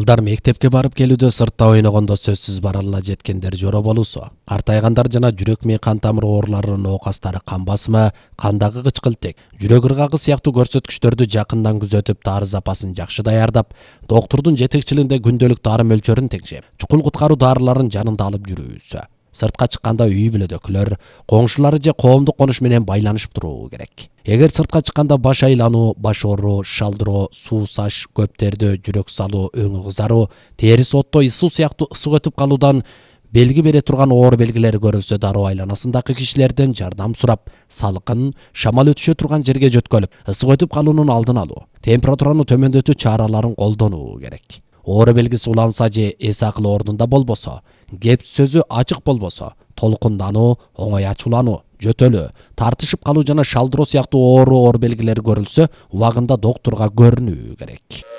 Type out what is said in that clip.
Балдар мектепке барып келүүдө сыртта ойногондо сөзсүз баралына жеткендер жоро болуусу, картайгандар жана жүрөк мээ кан тамыр ооруларынын оокастары кан басымы, кандагы кычкылтек, жүрөк ыргагы сыяктуу көрсөткүчтөрдү жакындан күзөтүп, дары запасын жакшы даярдап, доктурдун жетекчилигинде күндөлүк дары мөлчөрүн текшеп, чукул куткаруу дарыларын жанында алып жүрүүсү. Сыртка чыкканда үй бүлөдөгүлөр, коңшулары же коомдук конуш менен байланышып туруу керек. Эгер сыртка чыкканда баш айлануу, баш ооруу, шалдыроо, суусаш, көп тердөө, жүрөк салуу, өңү кызаруу, терisi оттоо, ысуу сыяктуу ысык өтүп калуудан белги бере турган оор белгилери көрүлсө, дароо айланасындагы кишилерден жардам сурап, салкын, шамал өтүшө турган жерге жөткөлүп, ысык өтүп калуунун алдын алуу, температураны төмөндөтүү чараларын колдонуу керек. Оору белгиси уланса же эс акыл ордунда болбосо, кеп сөзү ачык болбосо, толкундануу, оңой ачуулануу, жөтөлүү, тартышып калуу жана шалдыроо сыяктуу оор белгилери көрүлсө, убагында доктурга көрүнүү керек.